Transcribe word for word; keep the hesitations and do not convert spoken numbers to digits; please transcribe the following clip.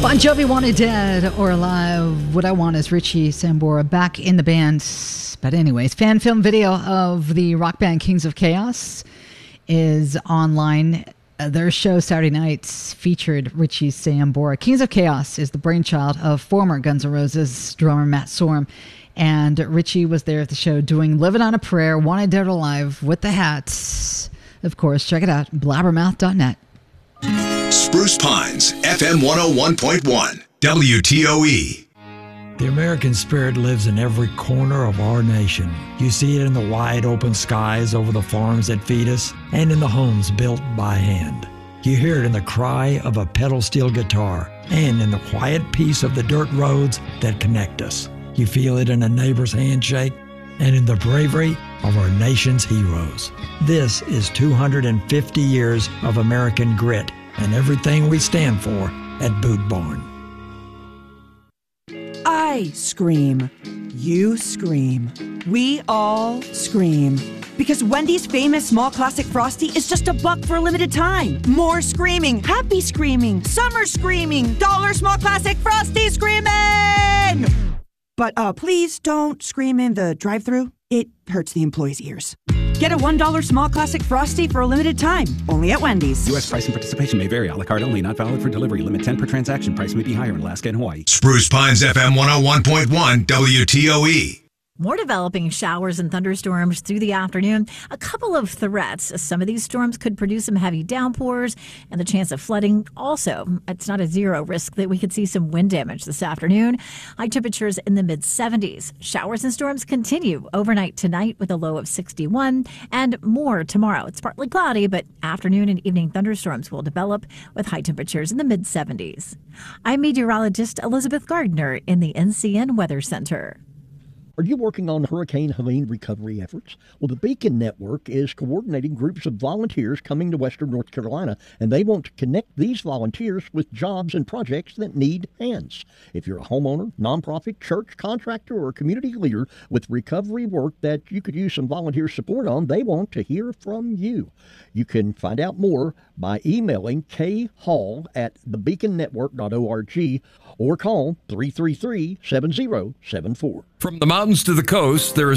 Bon Jovi wanted dead or alive. What I want is Richie Sambora back in the band. But anyways, fan film video of the rock band Kings of Chaos is online. Uh, their show Saturday nights featured Richie Sambora. Kings of Chaos is the brainchild of former Guns N' Roses drummer Matt Sorum. And Richie was there at the show doing Living on a Prayer, Wanted Dead or Alive with the hats. Of course, check it out, blabbermouth dot net. Spruce Pines, F M one oh one point one, W T O E. The American spirit lives in every corner of our nation. You see it in the wide open skies over the farms that feed us and in the homes built by hand. You hear it in the cry of a pedal steel guitar and in the quiet peace of the dirt roads that connect us. You feel it in a neighbor's handshake and in the bravery of our nation's heroes. This is two hundred fifty years of American grit and everything we stand for at Boot Barn. I scream. You scream. We all scream. Because Wendy's famous small classic Frosty is just a buck for a limited time. More screaming, happy screaming, summer screaming, dollar small classic Frosty screaming! But uh, please don't scream in the drive-thru. It hurts the employees' ears. Get a one dollar small classic Frosty for a limited time, only at Wendy's. U S price and participation may vary. A la carte only, not valid for delivery. Limit ten per transaction. Price may be higher in Alaska and Hawaii. Spruce Pines, F M one oh one point one, W T O E. More developing showers and thunderstorms through the afternoon. A couple of threats. Some of these storms could produce some heavy downpours and the chance of flooding. Also, it's not a zero risk that we could see some wind damage this afternoon. High temperatures in the mid seventies. Showers and storms continue overnight tonight with a low of sixty-one and more tomorrow. It's partly cloudy, but afternoon and evening thunderstorms will develop with high temperatures in the mid seventies. I'm meteorologist Elizabeth Gardner in the N C N Weather Center. Are you working on Hurricane Helene recovery efforts? Well, the Beacon Network is coordinating groups of volunteers coming to Western North Carolina, and they want to connect these volunteers with jobs and projects that need hands. If you're a homeowner, nonprofit, church, contractor, or community leader with recovery work that you could use some volunteer support on, they want to hear from you. You can find out more by emailing khall at the beacon network dot org or call three three three, seven zero seven four. From the mountains to the coast, there is